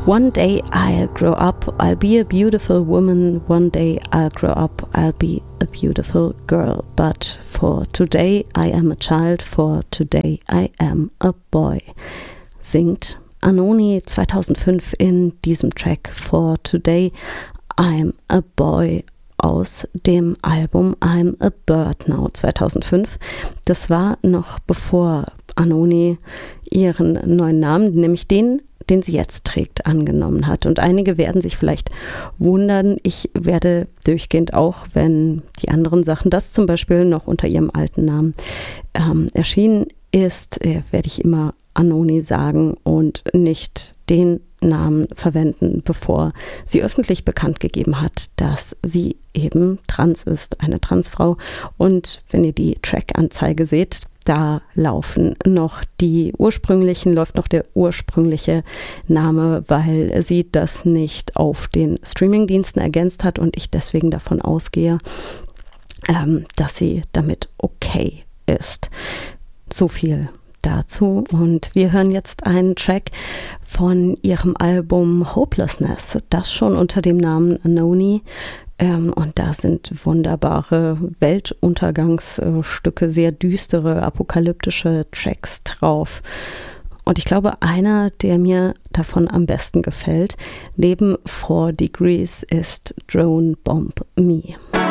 One day I'll grow up, I'll be a beautiful woman. One day I'll grow up, I'll be a beautiful girl. But for today I am a child, for today I am a boy. Singt Anohni 2005 in diesem Track For Today I'm a Boy aus dem Album I'm a Bird Now 2005. Das war noch bevor Anohni ihren neuen Namen, nämlich den sie jetzt trägt, angenommen hat. Und einige werden sich vielleicht wundern, ich werde durchgehend auch, wenn die anderen Sachen, das zum Beispiel noch unter ihrem alten Namen erschienen ist, werde ich immer Anohni sagen und nicht den Namen verwenden, bevor sie öffentlich bekannt gegeben hat, dass sie eben trans ist, eine Transfrau. Und wenn ihr die Track-Anzeige seht, da läuft noch der ursprüngliche Name, weil sie das nicht auf den Streamingdiensten ergänzt hat und ich deswegen davon ausgehe, dass sie damit okay ist. So viel dazu. Und wir hören jetzt einen Track von ihrem Album Hopelessness, das schon unter dem Namen Anohni. Und da sind wunderbare Weltuntergangsstücke, sehr düstere, apokalyptische Tracks drauf. Und ich glaube, einer, der mir davon am besten gefällt, neben 4 Degrees, ist Drone Bomb Me.